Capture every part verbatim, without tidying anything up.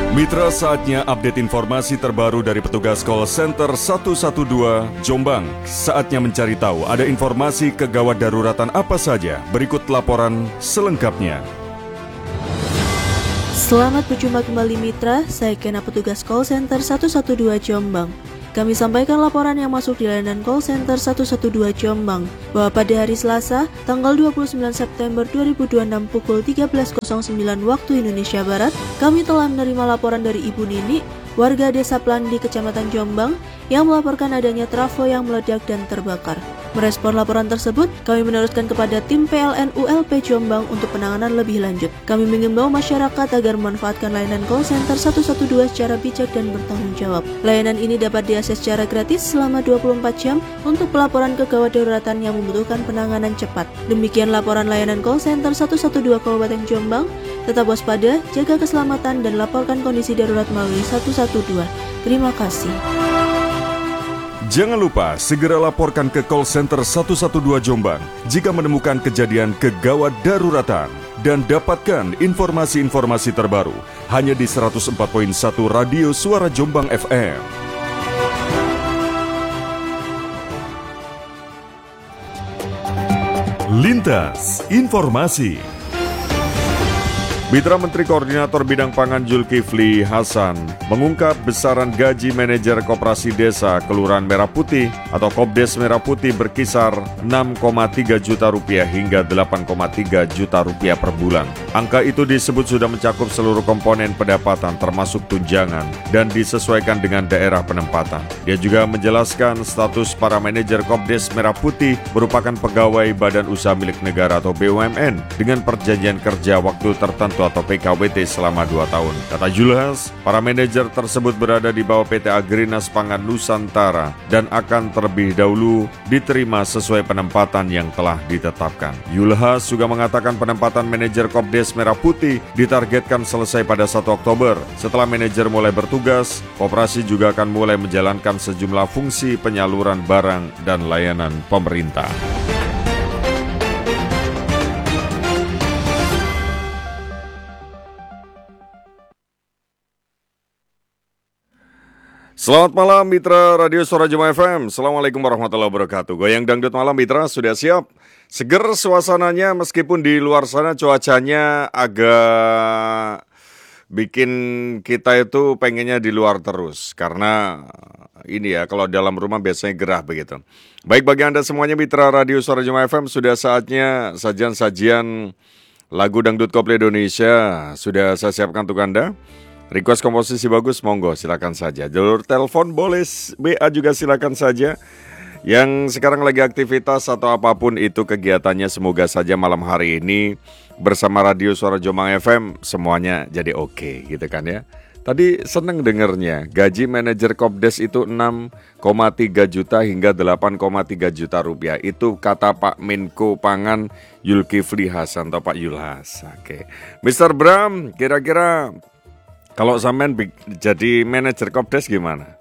Mitra, saatnya update informasi terbaru dari petugas call center satu satu dua Jombang. Saatnya mencari tahu ada informasi kegawat daruratan apa saja. Berikut laporan selengkapnya. Selamat berjumpa kembali Mitra, saya Kena petugas call center satu satu dua Jombang. Kami sampaikan laporan yang masuk di layanan call center satu satu dua Jombang bahwa pada hari Selasa, tanggal dua puluh sembilan September dua ribu dua puluh enam pukul tiga belas sembilan waktu Indonesia Barat, kami telah menerima laporan dari Ibu Nini, warga Desa Plandi, Kecamatan Jombang, yang melaporkan adanya trafo yang meledak dan terbakar. Merespon laporan tersebut, kami meneruskan kepada tim P L N U L P Jombang untuk penanganan lebih lanjut. Kami mengimbau masyarakat agar memanfaatkan layanan call center satu satu dua secara bijak dan bertanggung jawab. Layanan ini dapat diakses secara gratis selama dua puluh empat jam untuk pelaporan kegawat daruratan yang membutuhkan penanganan cepat. Demikian laporan layanan call center satu satu dua Kabupaten Jombang. Tetap waspada, jaga keselamatan, dan laporkan kondisi darurat melalui satu satu dua. Terima kasih. Jangan lupa segera laporkan ke call center satu satu dua Jombang jika menemukan kejadian kegawat daruratan dan dapatkan informasi-informasi terbaru hanya di seratus empat koma satu Radio Suara Jombang F M. Lintas Informasi. Mitra Menteri Koordinator Bidang Pangan Zulkifli Hasan mengungkap besaran gaji manajer Koperasi Desa Kelurahan Merah Putih atau Kopdes Merah Putih berkisar enam koma tiga juta rupiah hingga delapan koma tiga juta rupiah per bulan. Angka itu disebut sudah mencakup seluruh komponen pendapatan termasuk tunjangan dan disesuaikan dengan daerah penempatan. Dia juga menjelaskan status para manajer Kopdes Merah Putih merupakan pegawai Badan Usaha Milik Negara atau B U M N dengan perjanjian kerja waktu tertentu atau P K W T selama dua tahun. Kata Julhas, para manajer tersebut berada di bawah P T Agrinas Pangan Nusantara dan akan terlebih dahulu diterima sesuai penempatan yang telah ditetapkan. Julhas juga mengatakan penempatan manajer Kopdes Merah Putih ditargetkan selesai pada satu Oktober. Setelah manajer mulai bertugas, koperasi juga akan mulai menjalankan sejumlah fungsi penyaluran barang dan layanan pemerintah. Selamat malam Mitra Radio Suara Jombang F M. Assalamualaikum warahmatullahi wabarakatuh. Goyang dangdut malam Mitra, sudah siap? Seger suasananya meskipun di luar sana cuacanya agak bikin kita itu pengennya di luar terus. Karena ini ya, kalau dalam rumah biasanya gerah begitu. Baik, bagi Anda semuanya Mitra Radio Suara Jombang F M, sudah saatnya sajian-sajian lagu dangdut koplo Indonesia sudah saya siapkan untuk Anda. Request komposisi bagus, monggo silakan saja. Jalur telepon boleh, B A juga silakan saja. Yang sekarang lagi aktivitas atau apapun itu kegiatannya, semoga saja malam hari ini bersama Radio Suara Jombang F M semuanya jadi oke, okay, gitu kan ya. Tadi seneng dengernya, gaji manajer Kopdes itu enam koma tiga juta hingga delapan koma tiga juta rupiah. Itu kata Pak Menko Pangan Zulkifli Hasan atau Pak Julhas. Oke, okay. mister Bram, kira-kira kalau sampean jadi manajer Kopdes gimana?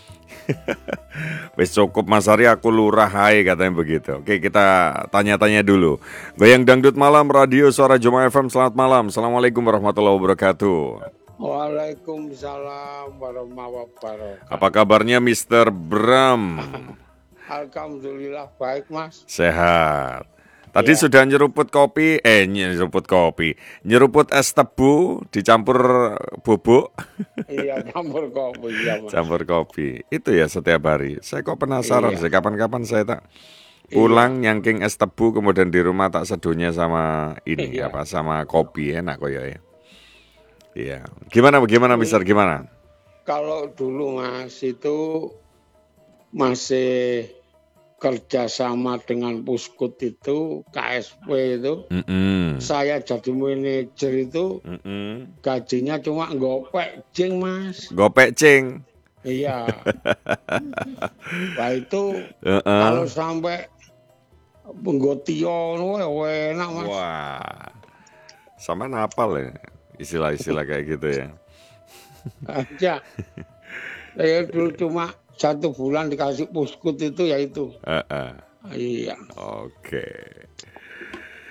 Wes cukup Mas Ari, aku lurah hai, katanya begitu. Oke, kita tanya-tanya dulu. Goyang dangdut malam Radio Suara Jombang F M, selamat malam. Assalamualaikum warahmatullahi wabarakatuh. Waalaikumsalam warahmatullahi wabarakatuh. Apa kabarnya mister Bram? Alhamdulillah baik Mas. Sehat. Tadi ya. Sudah nyeruput kopi, eh nyeruput kopi, nyeruput es tebu dicampur bubuk. Iya, campur kopi. Iya, Mas. Campur kopi, itu ya setiap hari. Saya kok penasaran iya. sih, kapan-kapan saya tak pulang iya. nyangking es tebu, kemudian di rumah tak seduhnya sama ini iya. apa sama kopi, enak kok ya. Iya, gimana bagaimana mister gimana? Kalau dulu Mas itu masih kerjasama dengan Puskut itu, K S P itu, mm-mm. saya jadi manajer itu, mm-mm. gajinya cuma gopek cing Mas. Gopek cing? Iya. Nah itu uh-uh. kalau sampai penggotion, enak Mas. Wah, sama napal ya istilah-istilah kayak gitu ya. Aja. Saya dulu cuma satu bulan dikasih Puskut itu ya itu. Uh-uh. Iya. Oke.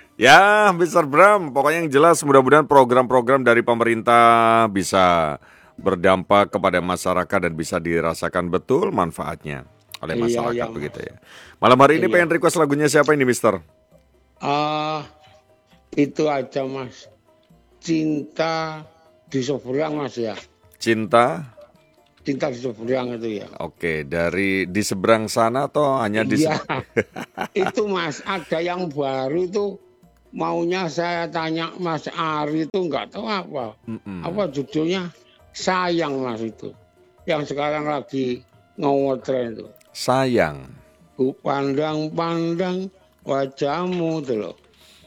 Ya, mister Bram, pokoknya yang jelas mudah-mudahan program-program dari pemerintah bisa berdampak kepada masyarakat dan bisa dirasakan betul manfaatnya oleh masyarakat, iya, iya, begitu ya. Malam hari ini iya. pengen request lagunya siapa ini, Mister? Ah, uh, itu aja Mas. Cinta di seberang, Mas ya. Cinta? Cinta di seberang itu ya. Oke, dari di seberang sana atau hanya di iya. Itu Mas, ada yang baru itu maunya saya tanya Mas Ari itu nggak tahu apa. Mm-mm. Apa judulnya? Sayang Mas itu. Yang sekarang lagi ngetren itu. Sayang. Ku pandang-pandang wajahmu itu loh.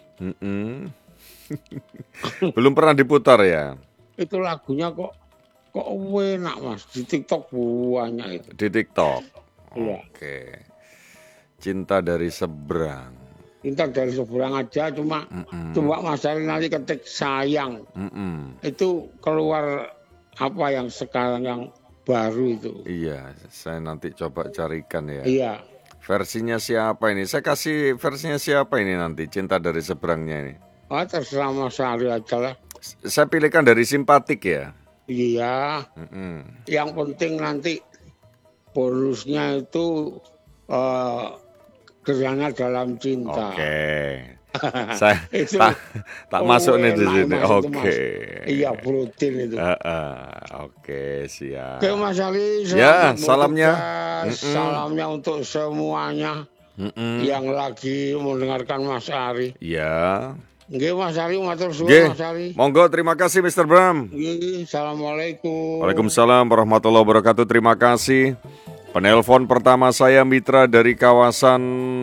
Belum pernah diputar ya? Itu lagunya kok kok enak Mas. Di TikTok banyak itu. Di TikTok? Iya. Oke. Cinta dari seberang. Cinta dari seberang aja cuma Mm-mm. cuma Mas Ari nanti ketik sayang. Mm-mm. Itu keluar apa yang sekarang yang baru itu. Iya, saya nanti coba carikan ya. Iya. Versinya siapa ini? Saya kasih versinya siapa ini nanti, Cinta dari Seberangnya ini? Ah, terserah Mas Ari aja lah. Saya pilihkan dari Simpatik ya? Iya. Mm-mm. Yang penting nanti bonusnya itu uh, Kerjanya dalam cinta. Oke. Okay. Saya itu, tak, tak oh, masuk nih di sini. Oke. Okay. Iya, protein itu. Uh, uh, Oke, okay, siap. Oke, Mas Ali. Ya, salamnya. Salamnya untuk semuanya Mm-mm. yang lagi mendengarkan Mas Ari. Ya. Nggih, Mas Ari, matur suwun Mas Ari. Monggo, terima kasih Mister Bram. Nggih, assalamualaikum. Waalaikumsalam warahmatullahi wabarakatuh. Terima kasih. Penelpon pertama saya Mitra dari kawasan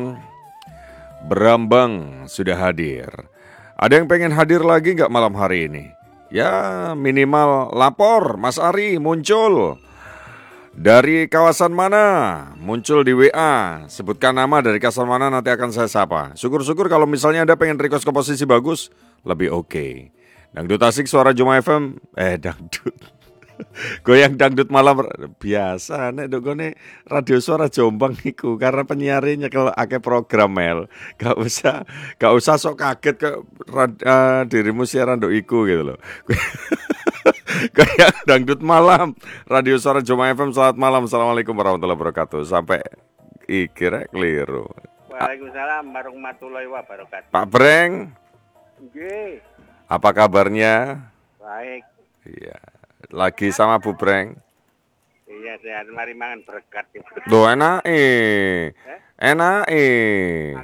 Brambang sudah hadir. Ada yang pengen hadir lagi nggak malam hari ini? Ya minimal lapor, Mas Ari muncul. Dari kawasan mana? Muncul di W A. Sebutkan nama dari kawasan mana nanti akan saya sapa. Syukur-syukur kalau misalnya Anda pengen request komposisi bagus, lebih oke. Okay. Dangdut asik suara Juma F M. Eh dangdut. Goyang dangdut malam biasa nek ndukone radio suara Jombang iku karena penyiarnya kalau akeh program Mel. Gak usah gak usah sok kaget ke uh, dirimu siaran nduk iku gitu loh. Goyang dangdut malam radio suara Jombang F M. Selamat malam. Assalamualaikum warahmatullahi wabarakatuh. Sampai ikira keliru. Waalaikumsalam warahmatullahi wabarakatuh. Pak Breng. Nggih. Apa kabarnya? Baik. Iya. Lagi sama Bu Breng. Iya, sehat mari mangan berkat. Loh enak eh. Enak eh.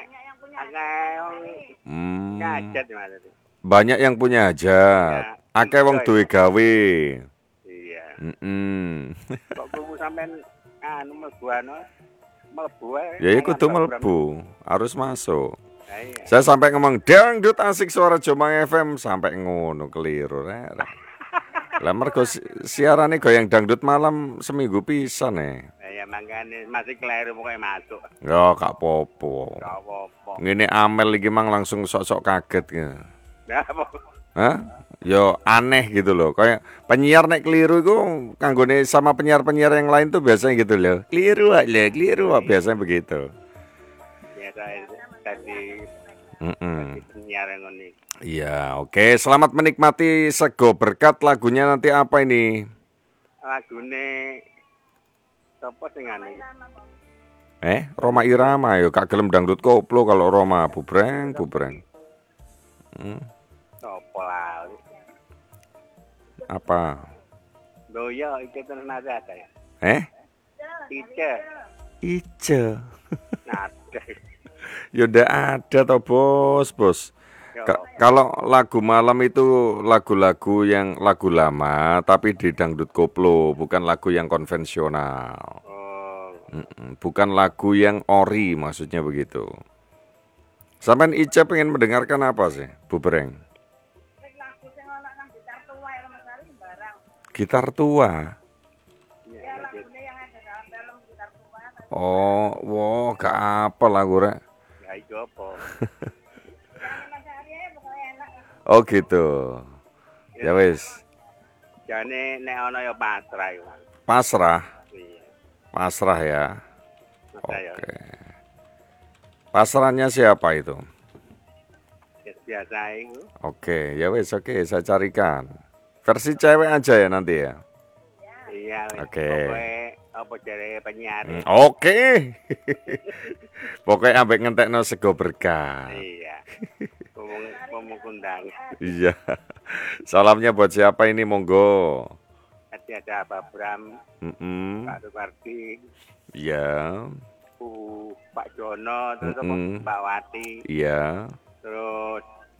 Hmm. Banyak yang punya hajat. Akeh wong duwe gawe. Iya. Heeh. Kok kudu sampean anu mlebu anu mlebu ae. Ya iku kudu mlebu, harus masuk. Iya. Saya sampai ngomong dangdut asik suara Jombang F M sampai ngono keliru rek. Lah mergo siarane goyang dangdut malam seminggu pisan e. Ya mangkane masih keliru pokoke masuk. Ya gak apa-apa. Gak apa-apa. Ngene Amel iki mang langsung sok-sok kaget gitu. Lah apa? Hah? Yo aneh gitu loh. Kayak penyiar nek keliru iku kanggone sama penyiar-penyiar yang lain tuh biasanya gitu loh. Keliru aja, keliru biasanya begitu. Biasa tadi Heeh. penyiar ngono. Iya, oke. Okay. Selamat menikmati Sego Berkat. Lagunya nanti apa ini? Lagune sapa sing anu? Eh, Roma Irama yo gak gelem dangdut koplo kalau Roma bubreng, bubreng. Hmm. Sapa lali? Apa? Loyo iki tenan ada ya. Eh? Ice. Ice. Nada. Ya udah ada toh bos, bos. Ka- kalau lagu malam itu lagu-lagu yang lagu lama tapi di dangdut koplo, bukan lagu yang konvensional. Oh. Bukan lagu yang ori, maksudnya begitu. Sampean Ica pengen mendengarkan apa sih, Bu Breng? Gitar tua. Oh, wow, gak apa lagu rek. Ya iku apa? Oh gitu. Ya wis. Jane nek ana ya pasrah iku. Pasrah. Iya. Pasrah ya. Oke. Okay. Pasrahnya siapa itu? Biasa itu. Oke, ya wis oke, saya carikan. Versi cewek aja ya nanti ya. Iya. Oke. Apa jare penyiar. Hmm, Oke. Pokoknya ambek ngentekno sego berkah. Iya. Pemukundang. Iya. Salamnya buat siapa ini monggo? Tadi ada Pak Bram, Mm-mm. Pak Supardi, Iya. uh, Pak Jono, terus Mm-mm. Mbak Wati, Iya. terus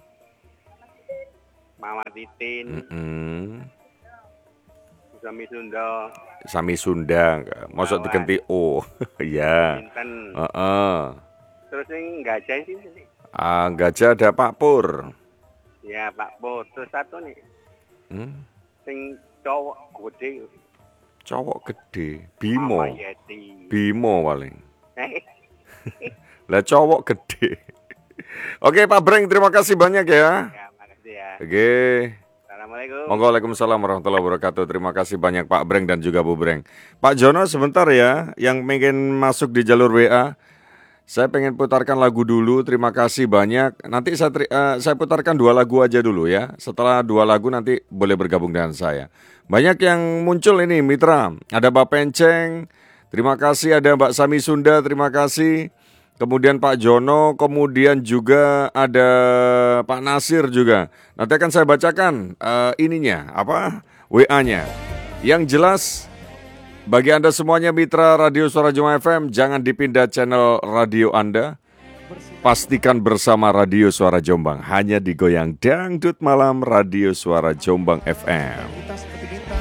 Mama Titin, Mm-mm. Sami Sunda, Sami Sunda, mosok Mawar. diganti O. Iya. Binten. Heeh. Terus yang gajah sih, Ah, gajah ada Pak Pur. ya Pak Pur. Terus satu nih, Hmm? sing cowok gede, Cowok gede, Bimo. Mama Yeti. Bimo paling. Eh, Lah cowok gede. Oke Pak Breng, terima kasih banyak ya. ya makasih ya. Oke. Assalamualaikum. Monggo, waalaikumsalam warahmatullahi wabarakatuh. Terima kasih banyak Pak Breng dan juga Bu Breng. Pak Jono sebentar ya, yang pengen masuk di jalur W A. Saya pengen putarkan lagu dulu, terima kasih banyak. Nanti saya, tri- eh, saya putarkan dua lagu aja dulu ya. Setelah dua lagu nanti boleh bergabung dengan saya. Banyak yang muncul ini mitra. Ada Mbak Penceng, terima kasih. Ada Mbak Sami Sunda, terima kasih. Kemudian Pak Jono, kemudian juga ada Pak Nasir juga. Nanti akan saya bacakan eh, ininya, apa W A-nya. Yang jelas, bagi Anda semuanya mitra Radio Suara Jombang F M, jangan dipindah channel radio Anda. Pastikan bersama Radio Suara Jombang, hanya di Goyang Dangdut Malam Radio Suara Jombang F M. Kita seperti kita